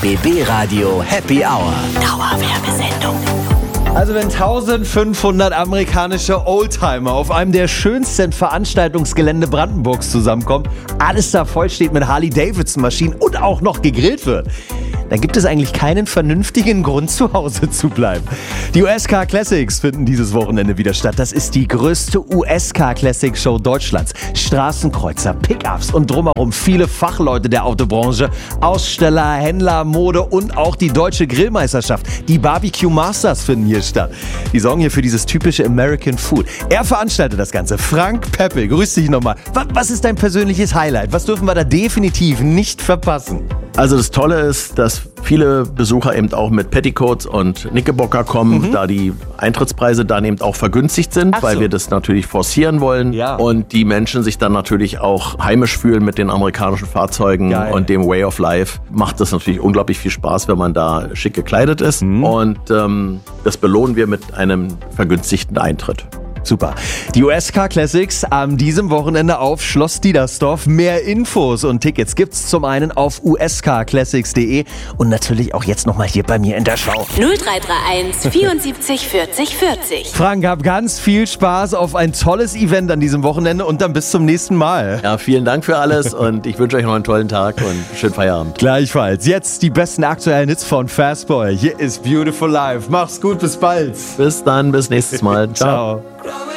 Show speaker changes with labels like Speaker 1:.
Speaker 1: RBB Radio Happy Hour.
Speaker 2: Dauerwerbesendung.
Speaker 3: Also wenn 1500 amerikanische Oldtimer auf einem der schönsten Veranstaltungsgelände Brandenburgs zusammenkommen, alles da voll steht mit Harley-Davidson-Maschinen und auch noch gegrillt wird, dann gibt es eigentlich keinen vernünftigen Grund, zu Hause zu bleiben. Die US-Car Classics finden dieses Wochenende wieder statt. Das ist die größte US-Car Classic Show Deutschlands. Straßenkreuzer, Pickups und drumherum viele Fachleute der Autobranche, Aussteller, Händler, Mode und auch die deutsche Grillmeisterschaft. Die Barbecue Masters finden hier statt. Die sorgen hier für dieses typische American Food. Er veranstaltet das Ganze. Frank Peppel, grüß dich nochmal. Was ist dein persönliches Highlight? Was dürfen wir da definitiv nicht verpassen?
Speaker 4: Also das Tolle ist, dass viele Besucher eben auch mit Petticoats und Knickerbocker kommen, da die Eintrittspreise dann eben auch vergünstigt sind, weil wir das natürlich forcieren wollen.
Speaker 3: Ja.
Speaker 4: Und die Menschen sich dann natürlich auch heimisch fühlen mit den amerikanischen Fahrzeugen und dem Way of Life. Macht das natürlich unglaublich viel Spaß, wenn man da schick gekleidet ist. Und das belohnen wir mit einem vergünstigten Eintritt.
Speaker 3: Super. Die US-Car Classics an diesem Wochenende auf Schloss Diedersdorf. Mehr Infos und Tickets gibt's zum einen auf uscarclassics.de und natürlich auch jetzt nochmal hier bei mir in der Show.
Speaker 2: 0331 74 40 40.
Speaker 3: Frank, hab ganz viel Spaß auf ein tolles Event an diesem Wochenende und dann bis zum nächsten Mal.
Speaker 4: Ja, vielen Dank für alles und ich wünsche euch noch einen tollen Tag und schönen Feierabend.
Speaker 3: Gleichfalls. Jetzt die besten aktuellen Hits von Fastboy. Hier ist Beautiful Life. Mach's gut, bis bald.
Speaker 4: Bis dann, bis nächstes Mal.
Speaker 3: Ciao.